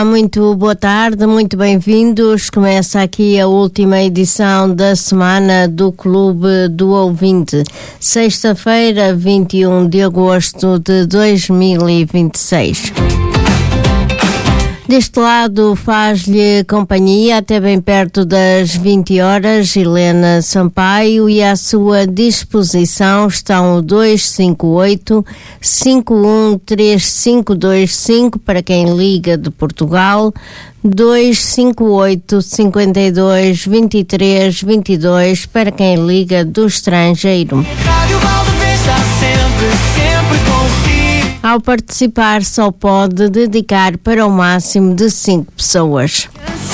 Muito boa tarde, muito bem-vindos. Começa aqui a última edição da semana do Clube do Ouvinte. Sexta-feira, 21 de agosto de 2026. Deste lado faz-lhe companhia até bem perto das 20 horas, Helena Sampaio, e à sua disposição estão o 258-513-525 para quem liga de Portugal, 258-52-23-22 para quem liga do estrangeiro. Ao participar, só pode dedicar para o máximo de 5 pessoas.